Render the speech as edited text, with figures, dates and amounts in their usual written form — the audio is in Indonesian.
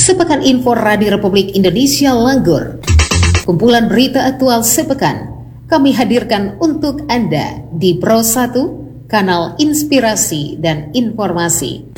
Sepekan Info Radio Republik Indonesia Langgur. Kumpulan berita aktual sepekan kami hadirkan untuk Anda di Pro 1, kanal inspirasi dan informasi.